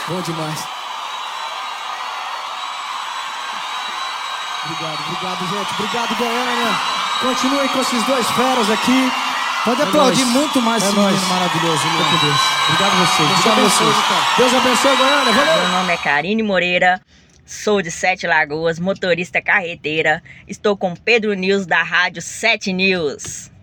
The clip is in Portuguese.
Bom demais. Obrigado, gente. Obrigado, Goiânia. Continuem com esses dois feras aqui. Pode aplaudir muito mais esse menino maravilhoso. Obrigado a vocês. Deus abençoe, Goiânia. Valeu. Meu nome é Karine Moreira. Sou de Sete Lagoas, motorista carreteira. Estou com Pedro News da Rádio 7 News.